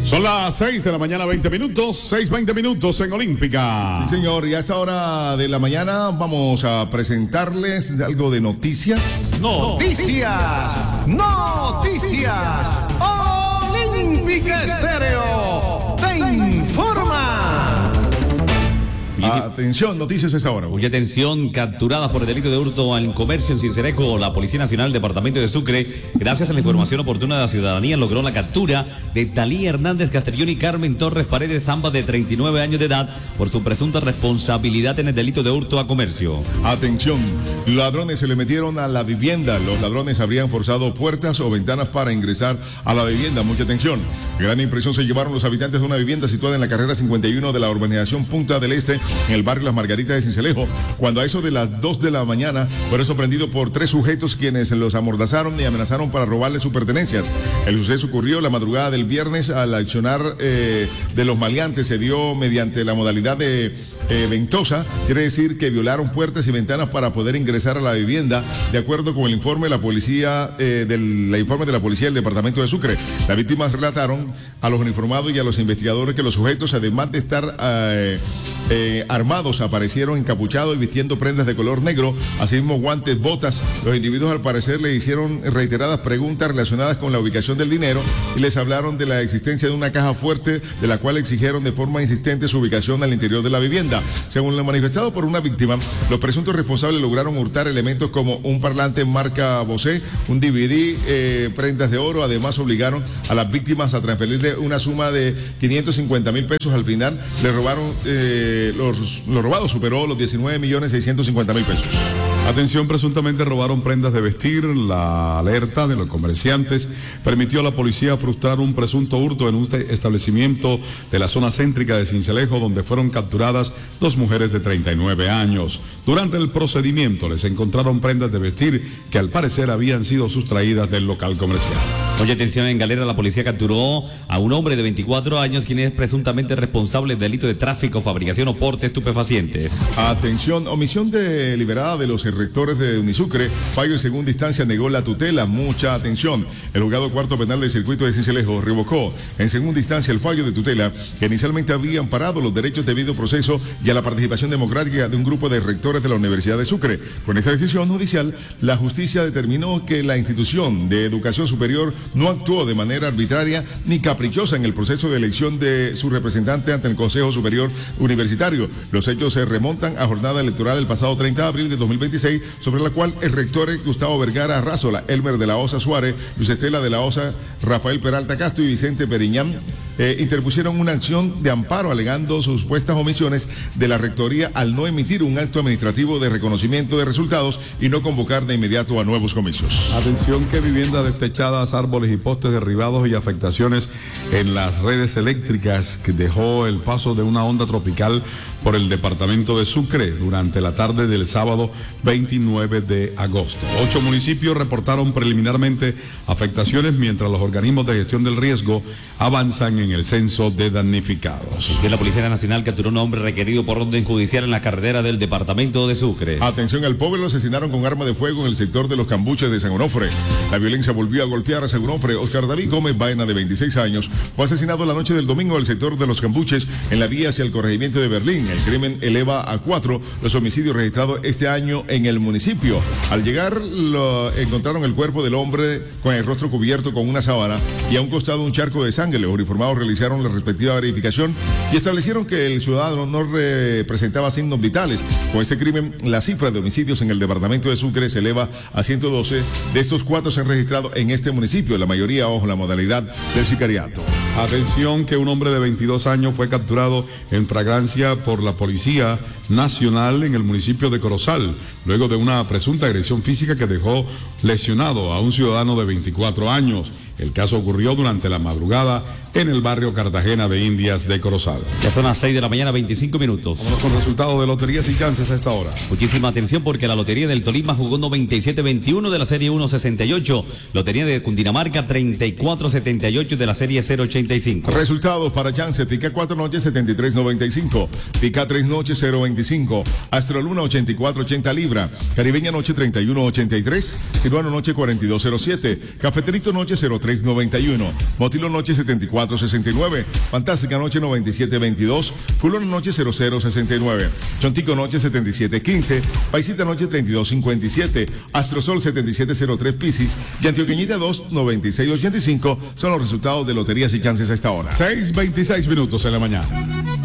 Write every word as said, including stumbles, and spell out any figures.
Son las seis de la mañana, veinte minutos, seis, veinte minutos en Olímpica. Sí, señor, y a esta hora de la mañana vamos a presentarles algo de noticias. Noticias, noticias. Olímpica Estéreo te informa. Atención, noticias a esta hora. Mucha atención, capturadas por el delito de hurto al comercio en Cincelejo, la Policía Nacional Departamento de Sucre, gracias a la información oportuna de la ciudadanía, logró la captura de Talía Hernández Castellón y Carmen Torres Paredes, ambas de treinta y nueve años de edad, por su presunta responsabilidad en el delito de hurto a comercio. Atención, ladrones se le metieron a la vivienda. Los ladrones habrían forzado puertas o ventanas para ingresar a la vivienda. Mucha atención. Gran impresión se llevaron los habitantes de una vivienda situada en la carrera cincuenta y uno de la urbanización Punta del Este, en el barrio Las Margaritas de Cincelejo, cuando a eso de las dos de la mañana fueron sorprendidos por tres sujetos quienes los amordazaron y amenazaron para robarles sus pertenencias. El suceso ocurrió la madrugada del viernes. Al accionar eh, de los maleantes se dio mediante la modalidad de eh, ventosa, quiere decir que violaron puertas y ventanas para poder ingresar a la vivienda, de acuerdo con el informe de la policía, eh, del la informe de la policía del departamento de Sucre. Las víctimas relataron a los uniformados y a los investigadores que los sujetos, además de estar eh, eh, armados, aparecieron encapuchados y vistiendo prendas de color negro, asimismo guantes, botas. Los individuos al parecer le hicieron reiteradas preguntas relacionadas con la ubicación del dinero y les hablaron de la existencia de una caja fuerte, de la cual exigieron de forma insistente su ubicación al interior de la vivienda. Según lo manifestado por una víctima, los presuntos responsables lograron hurtar elementos como un parlante marca Bose, un D V D, eh, prendas de oro. Además obligaron a las víctimas a transferirle una suma de quinientos cincuenta mil pesos. Al final le robaron eh, los Lo robado superó los diecinueve millones seiscientos cincuenta mil pesos. Atención, presuntamente robaron prendas de vestir. La alerta de los comerciantes permitió a la policía frustrar un presunto hurto en un establecimiento de la zona céntrica de Cincelejo, donde fueron capturadas dos mujeres de treinta y nueve años. Durante el procedimiento les encontraron prendas de vestir que al parecer habían sido sustraídas del local comercial. Mucha atención, en Galera la policía capturó a un hombre de veinticuatro años, quien es presuntamente responsable del delito de tráfico, fabricación o porte de estupefacientes. Atención, omisión deliberada de los rectores de Unisucre. Fallo en segunda instancia negó la tutela. Mucha atención. El juzgado cuarto penal del circuito de Cincelejo revocó en segunda instancia el fallo de tutela que inicialmente había amparado los derechos de debido proceso y a la participación democrática de un grupo de rectores de la Universidad de Sucre. Con esta decisión judicial, la justicia determinó que la institución de educación superior no actuó de manera arbitraria ni caprichosa en el proceso de elección de su representante ante el Consejo Superior Universitario. Los hechos se remontan a jornada electoral del pasado treinta de abril de dos mil veintiséis, sobre la cual el rector Gustavo Vergara Arrazola, Elmer de la Osa Suárez, Luis Estela de la Osa, Rafael Peralta Castro y Vicente Periñán Eh, interpusieron una acción de amparo alegando sus supuestas omisiones de la rectoría al no emitir un acto administrativo de reconocimiento de resultados y no convocar de inmediato a nuevos comicios. Atención, que viviendas destechadas, árboles y postes derribados y afectaciones en las redes eléctricas que dejó el paso de una onda tropical por el departamento de Sucre durante la tarde del sábado veintinueve de agosto. Ocho municipios reportaron preliminarmente afectaciones, mientras los organismos de gestión del riesgo avanzan en el censo de damnificados. Que la Policía Nacional capturó un hombre requerido por orden judicial en la carretera del departamento de Sucre. Atención, al pobre lo asesinaron con arma de fuego en el sector de los Cambuches de San Onofre. La violencia volvió a golpear a San Onofre. Oscar David Gómez Baena, de veintiséis años, fue asesinado la noche del domingo en el sector de los Cambuches, en la vía hacia el corregimiento de Berlín. El crimen eleva a cuatro los homicidios registrados este año en el municipio. Al llegar, lo, encontraron el cuerpo del hombre con el rostro cubierto con una sábana y a un costado un charco de sangre. Los uniformados realizaron la respectiva verificación y establecieron que el ciudadano no presentaba signos vitales. Con este crimen, la cifra de homicidios en el departamento de Sucre se eleva a ciento doce. De estos, cuatro se han registrado en este municipio, la mayoría bajo la modalidad del sicariato. Atención, que un hombre de veintidós años fue capturado en flagrancia por la Policía Nacional en el municipio de Corozal, luego de una presunta agresión física que dejó lesionado a un ciudadano de veinticuatro años. El caso ocurrió durante la madrugada en el barrio Cartagena de Indias de Corozal. Ya son las seis de la mañana, veinticinco minutos. Vámonos con resultados de loterías y chances a esta hora. Muchísima atención, porque la Lotería del Tolima jugó noventa y siete veintiuno de la serie ciento sesenta y ocho. Lotería de Cundinamarca treinta y cuatro setenta y ocho de la serie cero ochenta y cinco. Resultados para chance: Pica cuatro noches setenta y tres noventa y cinco. Pica tres noches cero veinticinco. Astroluna ochenta y cuatro ochenta libra. Caribeña noche treinta y uno ochenta y tres. Siruano noche cuarenta y dos cero siete. Cafeterito noche cero tres tres noventa y uno. Motilo Noche setenta y cuatro sesenta y nueve. Fantástica Noche noventa y siete veintidós. Fulón Noche cero cero sesenta y nueve. Chontico Noche setenta y siete quince. Paisita Noche treinta y dos cincuenta y siete. Astrosol setenta y siete cero tres Piscis. Y Antioqueñita dos noventa y seis ochenta y cinco son los resultados de loterías y chances a esta hora. seis veintiséis minutos en la mañana.